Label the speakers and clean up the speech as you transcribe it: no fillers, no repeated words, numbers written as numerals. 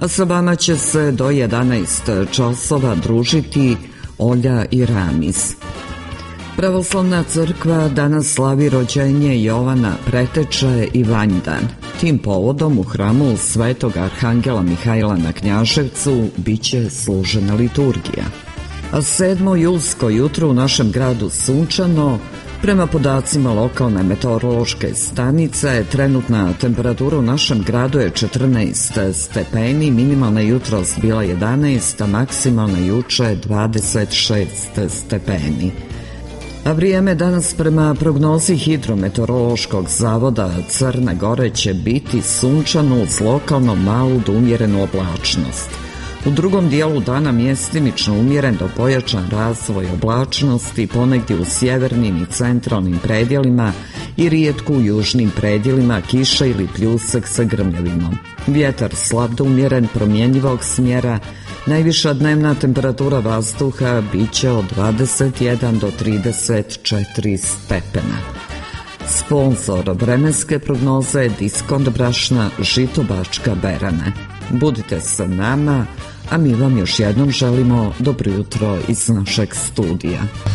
Speaker 1: A sa vama će se do 11 časova družiti Olja i Ramiz. Pravoslavna crkva danas slavi rođenje Jovana Preteče i Vanjdan. Tim povodom u hramu Svetog Arhangela Mihajla na Knjaževcu biće služena liturgija. A 7. julsko jutro u našem gradu sunčano. Prema podacima lokalne meteorološke stanice, trenutna temperatura u našem gradu je 14 stepeni, minimalna jutros bila 11, a maksimalna juče 26 stepeni. A vrijeme danas prema prognozi Hidrometeorološkog zavoda Crne Gore će biti sunčano uz lokalno malu do umjerenu oblačnost. U drugom dijelu dana mjestimično umjeren do pojačan razvoj oblačnosti, ponegdje u sjevernim i centralnim predjelima i rijetko u južnim predjelima kiša ili pljusak sa grmljavinom. Vjetar slab do umjeren promjenjivog smjera, najviša dnevna temperatura vazduha biće od 21 do 34 stepena. Sponzor vremenske prognoze je Diskont brašna Žito Bačka Berane. Budite sa nama, a mi vam još jednom želimo dobro jutro iz našeg studija.